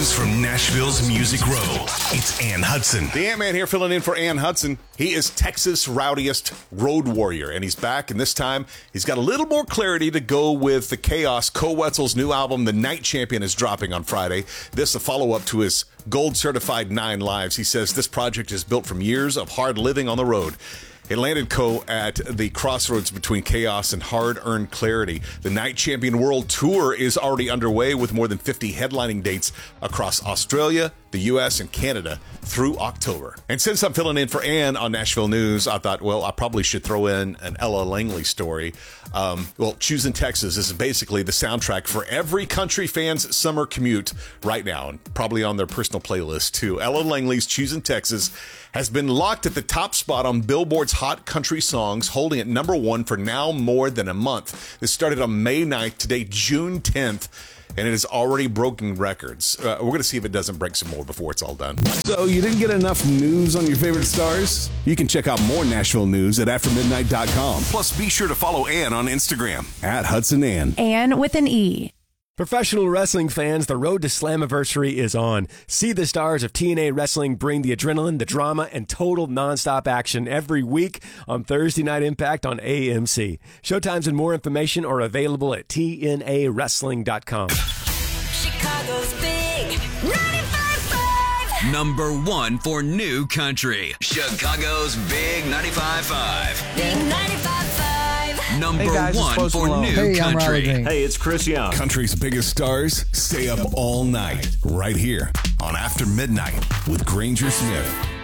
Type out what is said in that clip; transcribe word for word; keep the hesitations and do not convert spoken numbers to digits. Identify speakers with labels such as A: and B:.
A: news from Nashville's Music Row. It's Ann Hudson.
B: The Ant-Man here filling in for Ann Hudson. He is Texas' rowdiest road warrior, and he's back, and this time he's got a little more clarity to go with the chaos. Koe Wetzel's new album, The Night Champion, is dropping on Friday. This a follow-up to his gold-certified Nine Lives. He says this project is built from years of hard living on the road. It landed Koe at the crossroads between chaos and hard-earned clarity. The Night Champion World Tour is already underway with more than fifty headlining dates across Australia, the U S, and Canada through October. And since I'm filling in for Ann on Nashville News, I thought, well, I probably should throw in an Ella Langley story. Um, well, Choosing Texas is basically the soundtrack for every country fan's summer commute right now, and probably on their personal playlist too. Ella Langley's Choosing Texas has been locked at the top spot on Billboard's Hot Country Songs, holding it number one for now more than a month. This started on May ninth, today June tenth, and it has already broken records. Uh, we're going to see if it doesn't break some more before it's all done.
C: So you didn't get enough news on your favorite stars? You can check out more Nashville news at after midnight dot com.
A: Plus, be sure to follow Ann on Instagram.
C: At Hudson Ann.
D: Ann with an E.
E: Professional wrestling fans, the road to Slammiversary is on. See the stars of T N A Wrestling bring the adrenaline, the drama, and total nonstop action every week on Thursday Night Impact on A M C. Showtimes and more information are available at T N A wrestling dot com.
F: Chicago's big ninety-five point five.
G: Number one for new country. Chicago's big ninety-five point five.
F: Big ninety-five point five.
G: Number
H: Hey guys,
G: one
H: it's
G: for
H: Malone.
G: new
H: Hey, I'm
G: country.
H: Riley Green.
I: Hey, it's Chris Young.
C: Country's biggest stars stay up all night right here on After Midnight with Granger Smith.